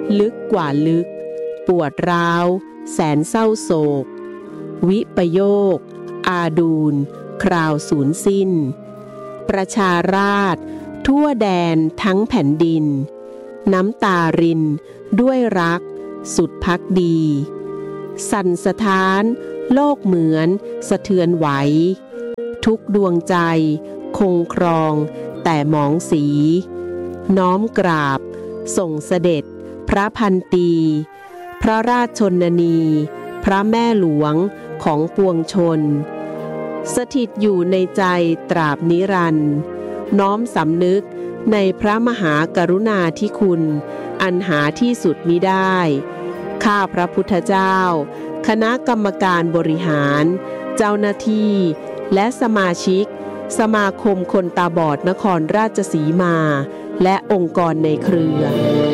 ลึกกว่าลึกปวดร้าวแสนเศร้าโศกวิปโยคอาดูลคราวสูญสิ้นประชาราษฎร์ทั่วแดนทั้งแผ่นดินน้ำตารินด้วยรักสุดภักดีสั่นสะท้านโลกเหมือนสะเทือนไหวทุกดวงใจคงครองแต่หมองสีน้อมกราบส่งเสด็จพระพันตีพระราชชนนีพระแม่หลวงของปวงชนสถิตอยู่ในใจตราบนิรันดร์น้อมสำนึกในพระมหากรุณาธิคุณอันหาที่สุดมิได้ข้าพระพุทธเจ้าคณะกรรมการบริหารเจ้าหน้าที่และสมาชิกสมาคมคนตาบอดนครราชสีมาและองค์กรในเครือ